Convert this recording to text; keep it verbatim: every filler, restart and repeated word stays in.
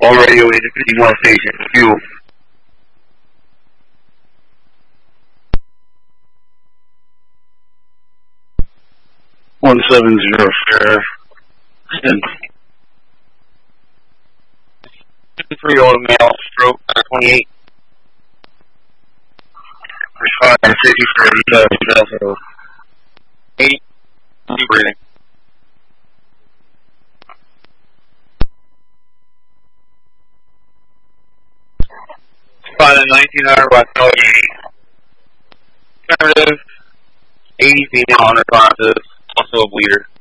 All radio eight fifty-one station, fuel. One seven zero sheriff. Three old male stroke twenty-eight. Respond sixty for eight. Keep breathing. Respond at nineteen hundred by eighty. Affirmative. eighty feet on responsive. Also a bleeder.